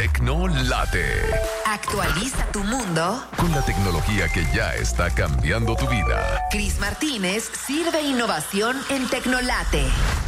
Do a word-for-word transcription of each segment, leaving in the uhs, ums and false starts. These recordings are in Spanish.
Tecnolate. Actualiza tu mundo Con la tecnología que ya está cambiando tu vida. Cris Martínez sirve innovación en Tecnolate.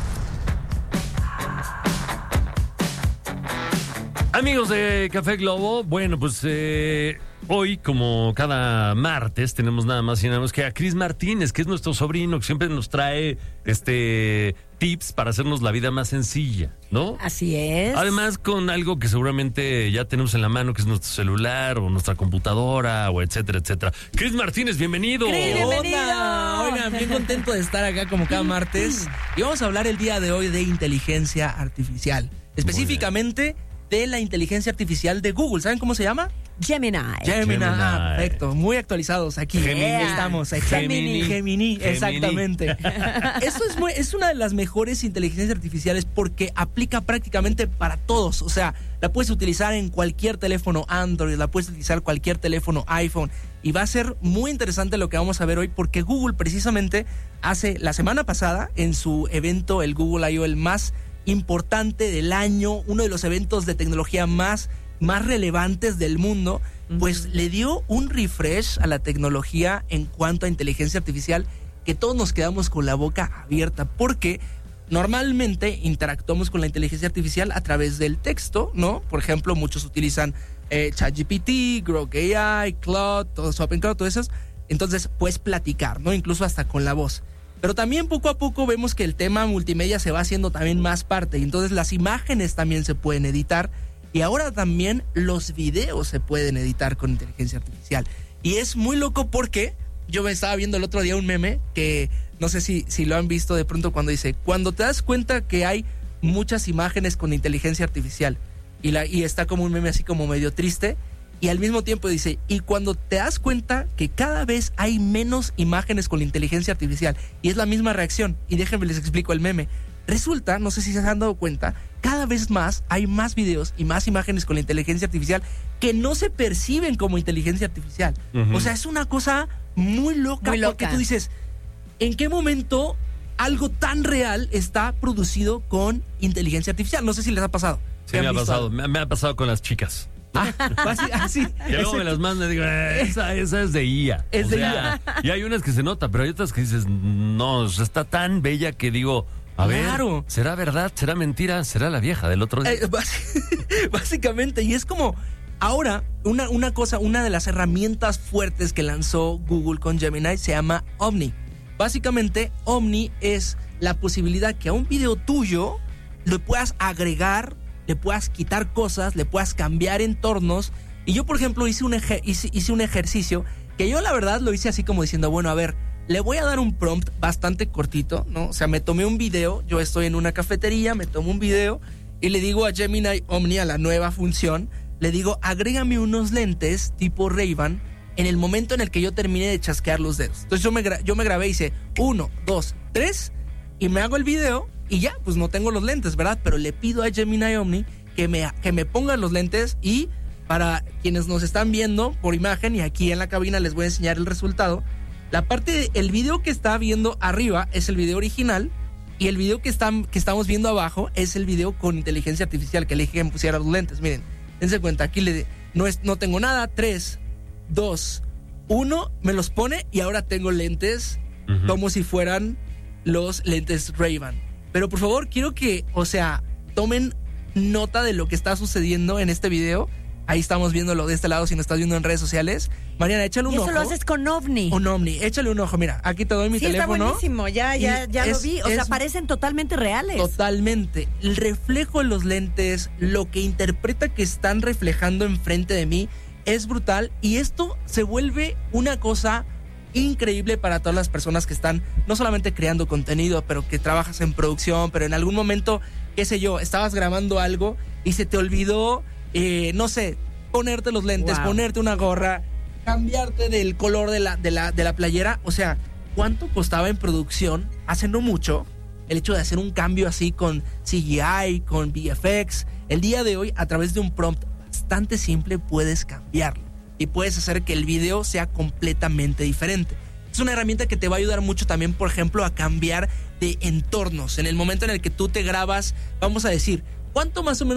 Amigos de Café Globo, bueno, pues eh, hoy, como cada martes, tenemos nada más y nada menos que a Cris Martínez, que es nuestro sobrino, que siempre nos trae este tips para hacernos la vida más sencilla, ¿no? Así es. Además, con algo que seguramente ya tenemos en la mano, que es nuestro celular o nuestra computadora, o etcétera, etcétera. Cris Martínez, bienvenido. Cris, bienvenido. Hola. Oigan, bien contento de estar acá como cada martes. Y vamos a hablar el día de hoy de inteligencia artificial. Específicamente de la inteligencia artificial de Google. ¿Saben cómo se llama? Gemini. Gemini. Gemini. Ah, perfecto. Muy actualizados aquí. Gemini. Estamos. Gemini. Gemini. Gemini. Exactamente. Esto es, muy, es una de las mejores inteligencias artificiales porque aplica prácticamente para todos. O sea, la puedes utilizar en cualquier teléfono Android, la puedes utilizar en cualquier teléfono iPhone. Y va a ser muy interesante lo que vamos a ver hoy porque Google precisamente hace la semana pasada en su evento, el Google I O, el más importante del año, uno de los eventos de tecnología más, más relevantes del mundo, pues uh-huh. le dio un refresh a la tecnología en cuanto a inteligencia artificial que todos nos quedamos con la boca abierta porque normalmente interactuamos con la inteligencia artificial a través del texto, ¿no? Por ejemplo, muchos utilizan eh, ChatGPT, Grok A I, Claude, todo eso, OpenCloud, todo eso. Entonces puedes platicar, ¿no? Incluso hasta con la voz. Pero también poco a poco vemos que el tema multimedia se va haciendo también más parte. Y entonces las imágenes también se pueden editar. Y ahora también los videos se pueden editar con inteligencia artificial. Y es muy loco porque yo me estaba viendo el otro día un meme que no sé si, si lo han visto de pronto cuando dice, cuando te das cuenta que hay muchas imágenes con inteligencia artificial y, la, y está como un meme así como medio triste. Y al mismo tiempo dice, y cuando te das cuenta que cada vez hay menos imágenes con la inteligencia artificial, y es la misma reacción, y déjenme les explico el meme. Resulta, no sé si se han dado cuenta, cada vez más hay más videos y más imágenes con la inteligencia artificial que no se perciben como inteligencia artificial. Uh-huh. O sea, es una cosa muy loca, muy loca porque tú dices, ¿en qué momento algo tan real está producido con inteligencia artificial? No sé si les ha pasado. Sí, me ha pasado, me, me ha pasado con las chicas. Ah, así, así. Que luego me las manda y digo, eh, esa, esa es de I A. Es o de sea, I A. Y hay unas que se nota, pero hay otras que dices, no, está tan bella que digo, a claro. ver, ¿será verdad? ¿Será mentira? ¿Será la vieja del otro día? Eh, bás- básicamente, y es como, ahora, una, una cosa, una de las herramientas fuertes que lanzó Google con Gemini se llama Omni. Básicamente, Omni es la posibilidad que a un video tuyo le puedas agregar, le puedas quitar cosas, le puedas cambiar entornos. Y yo, por ejemplo, hice un, eje- hice, hice un ejercicio que yo la verdad lo hice así como diciendo, bueno, a ver, le voy a dar un prompt bastante cortito, ¿no? O sea, me tomé un video, yo estoy en una cafetería, me tomo un video y le digo a Gemini Omni, a la nueva función, le digo, agrégame unos lentes tipo Ray-Ban en el momento en el que yo termine de chasquear los dedos. Entonces yo me, gra- yo me grabé y hice uno, dos, tres y me hago el video. Y ya, pues no tengo los lentes, ¿verdad? Pero le pido a Gemini Omni que me, que me pongan los lentes y para quienes nos están viendo por imagen y aquí en la cabina les voy a enseñar el resultado. La parte del video que está viendo arriba es el video original y el video que, están, que estamos viendo abajo es el video con inteligencia artificial que le dije que me pusiera los lentes. Miren, dense cuenta, aquí le, no, es, no tengo nada, tres, dos, uno, me los pone y ahora tengo lentes uh-huh. como si fueran los lentes Ray-Ban. Pero por favor, quiero que, o sea, tomen nota de lo que está sucediendo en este video. Ahí estamos viéndolo de este lado si nos estás viendo en redes sociales. Mariana, échale un y eso ojo. Eso lo haces con Omni. Un Omni, échale un ojo. Mira, aquí te doy mi sí, teléfono. Sí, está buenísimo, ya, ya, ya es, lo vi. O es, sea, parecen totalmente reales. Totalmente. El reflejo en los lentes, lo que interpreta que están reflejando enfrente de mí, es brutal. Y esto se vuelve una cosa increíble para todas las personas que están no solamente creando contenido, pero que trabajas en producción, pero en algún momento, qué sé yo, estabas grabando algo y se te olvidó, eh, no sé, ponerte los lentes, wow. ponerte una gorra, cambiarte del color de la, de la, de la playera. O sea, ¿cuánto costaba en producción hace no mucho el hecho de hacer un cambio así con C G I, con V F X? El día de hoy, a través de un prompt bastante simple, puedes cambiarlo. Y puedes hacer que el video sea completamente diferente. Es una herramienta que te va a ayudar mucho también, por ejemplo, a cambiar de entornos. En el momento en el que tú te grabas, vamos a decir, ¿cuánto más o menos